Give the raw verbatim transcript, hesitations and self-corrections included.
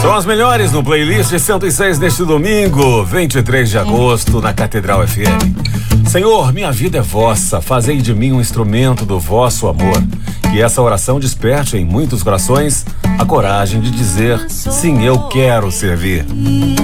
São as melhores no playlist cento e seis neste domingo, vinte e três de agosto, na Catedral F M. Senhor, minha vida é vossa, fazei de mim um instrumento do vosso amor. Que essa oração desperte em muitos corações a coragem de dizer: sim, eu quero servir.